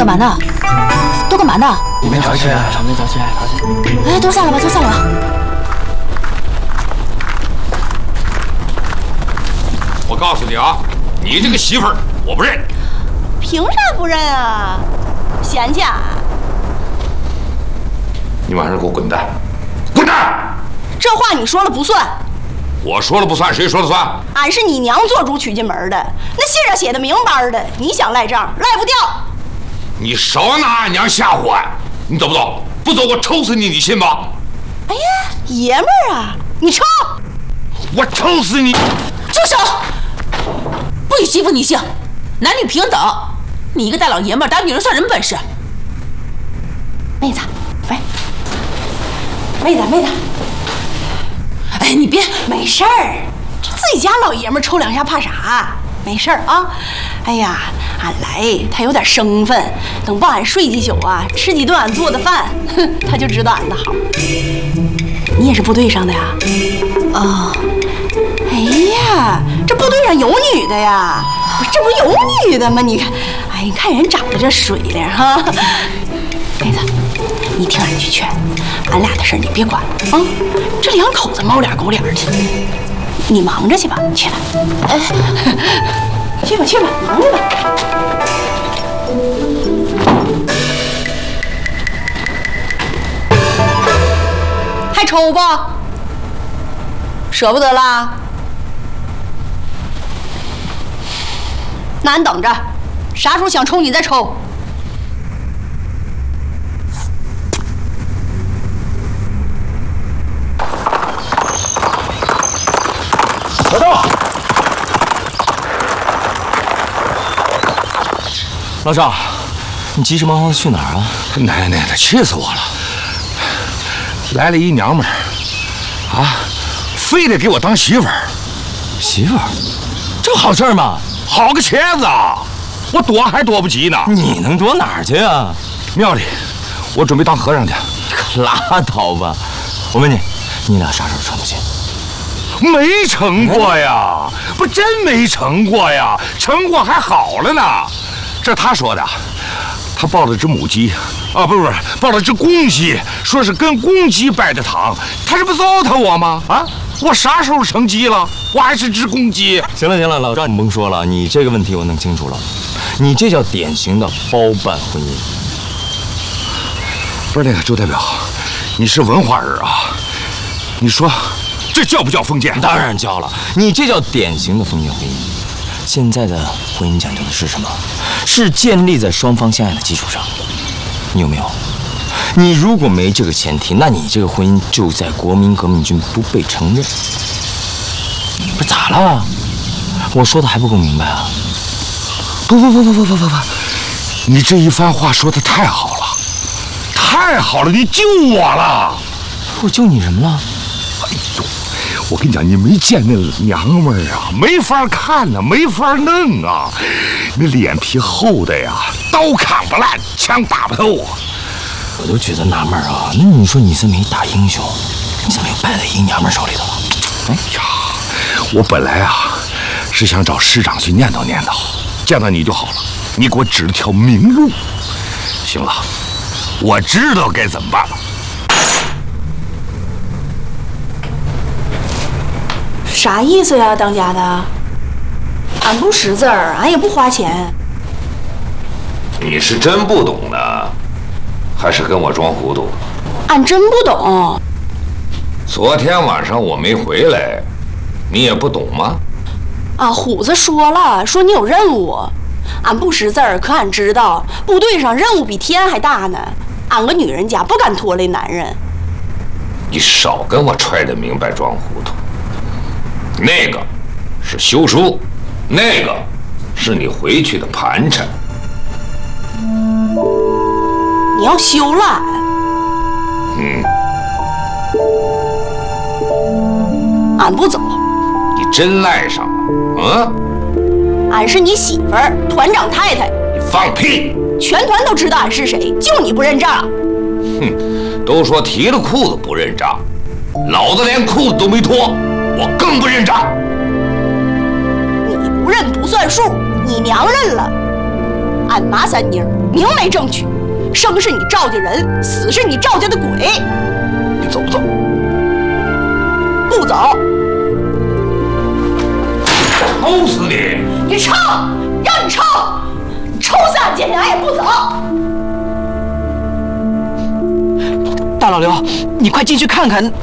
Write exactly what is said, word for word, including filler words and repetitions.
干嘛呢？都干嘛呢？ 你们早起来，早点早起来，早起来。 哎，都下来吧，都下来吧。 我告诉你啊，你这个媳妇儿我不认。 凭啥不认啊？嫌弃啊？ 你晚上给我滚蛋！滚蛋！ 这话你说了不算。 我说了不算，谁说了算？ 俺是你娘做主娶进门的，那信上写的明白的，你想赖账赖不掉。 你少拿俺娘吓唬俺！你走不走？不走我抽死你，你信吗？ 哎呀，爷们儿啊，你抽！ 我抽死你！ 住手！不许欺负女性，男女平等。你一个大老爷们儿打女人算什么本事？妹子，喂，妹子，妹子。哎，你别， 没事儿，这自己家老爷们抽两下怕啥？没事儿啊。哎呀，俺来他有点生分，等帮俺睡几宿啊，吃几顿俺做的饭，哼，他就知道俺的好。你也是部队上的呀？ 啊、哦。 哎呀，这部队上有女的呀？这不有女的吗？你看，哎，你看人长得这水灵哈。妹子，你听俺句劝，俺俩的事你别管了啊。这两口子猫脸狗脸的，你忙着去吧，去吧。哎，去吧去吧，忙去吧。还抽不？舍不得啦？那俺等着，啥时候想抽你再抽。 老赵， 老赵，你急急忙忙的去哪儿啊？ 奶奶的，气死我了！来了一娘们儿，啊，非得给我当媳妇儿。 媳妇儿，这不好事儿吗？ 好个茄子啊！我躲还躲不及呢。 你能躲哪儿去啊？ 庙里，我准备当和尚去。 可拉倒吧！我问你，你俩啥时候成的亲？ 没成过呀，不真没成过呀，成过还好了呢。这他说的，他抱了只母鸡，啊，不是不是，抱了只公鸡，说是跟公鸡拜的堂，他这不糟蹋我吗？啊，我啥时候成鸡了？我还是只公鸡。 行了行了，老赵，你甭说了，你这个问题我弄清楚了，你这叫典型的包办婚姻。 不是那个周代表，你是文化人啊，你说。这叫不叫封建？ 当然叫了，你这叫典型的封建婚姻。现在的婚姻讲究的是什么？是建立在双方相爱的基础上。你有没有？你如果没这个前提，那你这个婚姻就在国民革命军不被承认。不是咋了？我说的还不够明白啊？ 不不不不不不不不，你这一番话说的太好了，太好了，你救我了。 我救你什么了？ 哎呦！我跟你讲，你没见那娘们儿啊，没法看呐、啊，没法弄啊！那脸皮厚的呀，刀砍不烂，枪打不透啊！ 我就觉得纳闷啊，那你说你这么一大英雄，你怎么又败在一娘们手里头了？ 哎呀，我本来啊是想找师长去念叨念叨，见到你就好了，你给我指了条明路。行了，我知道该怎么办了。 啥意思呀，当家的？俺不识字儿，俺也不花钱。 你是真不懂呢，还是跟我装糊涂？ 俺真不懂。 昨天晚上我没回来，你也不懂吗？ 俺虎子说了，说你有任务。俺不识字儿，可俺知道部队上任务比天还大呢。俺个女人家不敢拖累男人。 你少跟我揣着明白装糊涂。那个是休书，那个是你回去的盘缠。 你要休了？ 嗯。 俺不走。 你真赖上了，嗯？ 俺是你媳妇儿，团长太太。 你放屁！ 全团都知道俺是谁，就你不认账。 哼，都说提了裤子不认账，老子连裤子都没脱。我更不认账。 你不认不算数，你娘认了。 暗麻三妮，明媒正娶，生是你赵家人，死是你赵家的鬼。 你走不走？ 不走。 抽死你！ 你抽，让你抽，抽三天俺也不走。 大老刘，你快进去看看